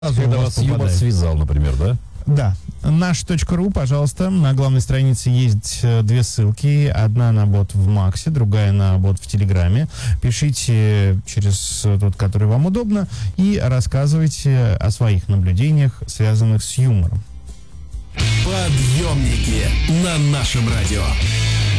Когда вас юмор связал, например, да? Да. Наш.ру, пожалуйста, на главной странице есть две ссылки. Одна на бот в Максе, другая на бот в Телеграме. Пишите через тот, который вам удобно, и рассказывайте о своих наблюдениях, связанных с юмором. Подъемники на нашем радио.